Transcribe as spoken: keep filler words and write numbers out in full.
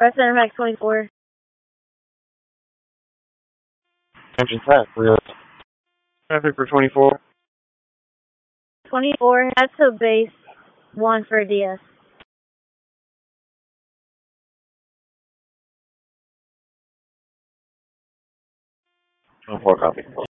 Press Center Max twenty-four. Engine set, real. Traffic for twenty-four. twenty-four, head to base one for D S. twenty-four, copy.